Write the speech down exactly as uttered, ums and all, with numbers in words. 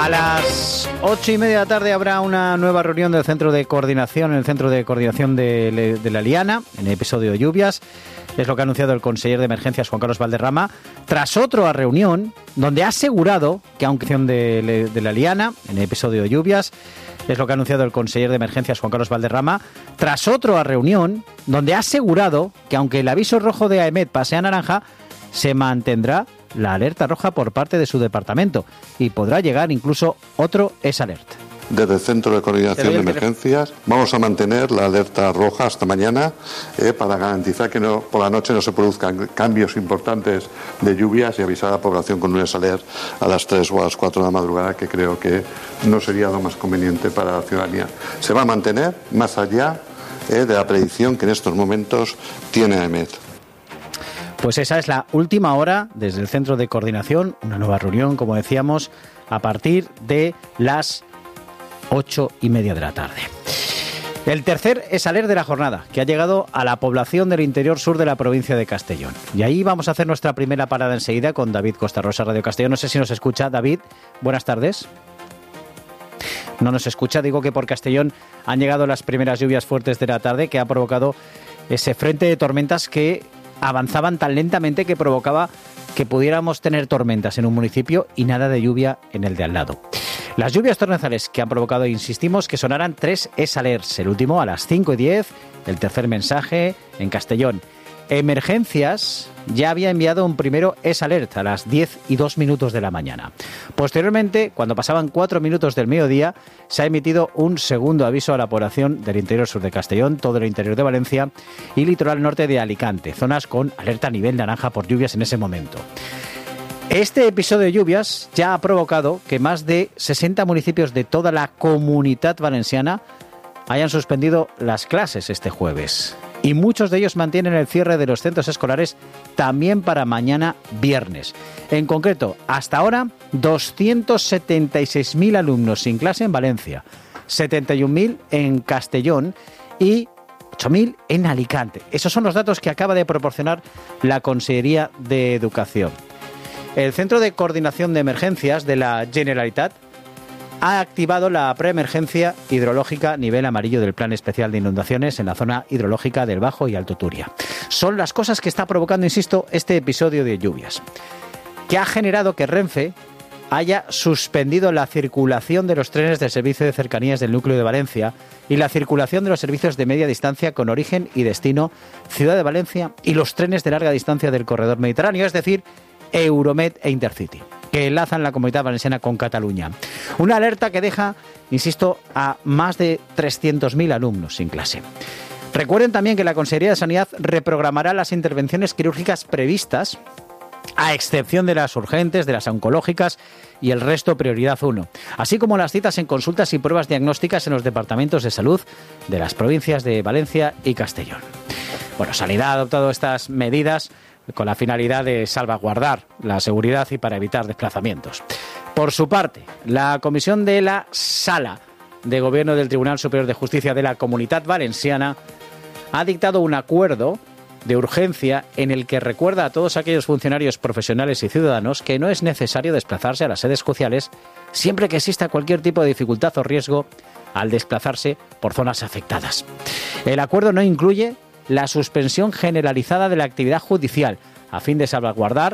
A las ocho y media de la tarde habrá una nueva reunión del Centro de Coordinación, en el Centro de Coordinación de, de la Liana, en el episodio de lluvias. Es lo que ha anunciado el conseller de Emergencias, Juan Carlos Valderrama, tras otra reunión donde ha asegurado que aunque de, de la Liana, en el episodio de lluvias, es lo que ha anunciado el conseller de Emergencias, Juan Carlos Valderrama, tras otra reunión donde ha asegurado que aunque el aviso rojo de AEMET pase a naranja, se mantendrá la alerta roja por parte de su departamento y podrá llegar incluso otro S Alert. Desde el Centro de Coordinación de Emergencias vamos a mantener la alerta roja hasta mañana eh, para garantizar que no, por la noche no se produzcan cambios importantes de lluvias y avisar a la población con un S Alert a las tres o a las cuatro de la madrugada, que creo que no sería lo más conveniente para la ciudadanía. Se va a mantener más allá eh, de la predicción que en estos momentos tiene AEMET. Pues esa es la última hora desde el Centro de Coordinación, una nueva reunión, como decíamos, a partir de las ocho y media de la tarde. El tercer S Alert de la jornada, que ha llegado a la población del interior sur de la provincia de Castellón. Y ahí vamos a hacer nuestra primera parada enseguida con David Costa-Rosa, Radio Castellón. No sé si nos escucha. David, buenas tardes. No nos escucha. Digo que por Castellón han llegado las primeras lluvias fuertes de la tarde, que ha provocado ese frente de tormentas que avanzaban tan lentamente que provocaba que pudiéramos tener tormentas en un municipio y nada de lluvia en el de al lado. Las lluvias torrenciales que han provocado, insistimos, que sonaran tres S Alerts, el último a las cinco y diez, el tercer mensaje en Castellón. Emergencias ya había enviado un primero S Alert a las diez y dos minutos de la mañana. Posteriormente, cuando pasaban cuatro minutos del mediodía, se ha emitido un segundo aviso a la población del interior sur de Castellón, todo el interior de Valencia y litoral norte de Alicante, zonas con alerta a nivel naranja por lluvias en ese momento. Este episodio de lluvias ya ha provocado que más de sesenta municipios de toda la Comunidad Valenciana hayan suspendido las clases este jueves. Y muchos de ellos mantienen el cierre de los centros escolares también para mañana viernes. En concreto, hasta ahora, doscientos setenta y seis mil alumnos sin clase en Valencia, setenta y un mil en Castellón y ocho mil en Alicante. Esos son los datos que acaba de proporcionar la Consellería de Educación. El Centro de Coordinación de Emergencias de la Generalitat ha activado la preemergencia hidrológica nivel amarillo del Plan Especial de Inundaciones en la zona hidrológica del Bajo y Alto Turia. Son las cosas que está provocando, insisto, este episodio de lluvias, que ha generado que Renfe haya suspendido la circulación de los trenes del servicio de cercanías del núcleo de Valencia y la circulación de los servicios de media distancia con origen y destino Ciudad de Valencia y los trenes de larga distancia del corredor mediterráneo, es decir, Euromed e Intercity, que enlazan la Comunidad Valenciana con Cataluña. Una alerta que deja, insisto, a más de trescientos mil alumnos sin clase. Recuerden también que la Consejería de Sanidad reprogramará las intervenciones quirúrgicas previstas, a excepción de las urgentes, de las oncológicas y el resto prioridad uno, así como las citas en consultas y pruebas diagnósticas en los departamentos de salud de las provincias de Valencia y Castellón. Bueno, Sanidad ha adoptado estas medidas con la finalidad de salvaguardar la seguridad y para evitar desplazamientos. Por su parte, la comisión de la Sala de Gobierno del Tribunal Superior de Justicia de la Comunidad Valenciana ha dictado un acuerdo de urgencia en el que recuerda a todos aquellos funcionarios profesionales y ciudadanos que no es necesario desplazarse a las sedes judiciales siempre que exista cualquier tipo de dificultad o riesgo al desplazarse por zonas afectadas. El acuerdo no incluye la suspensión generalizada de la actividad judicial a fin de salvaguardar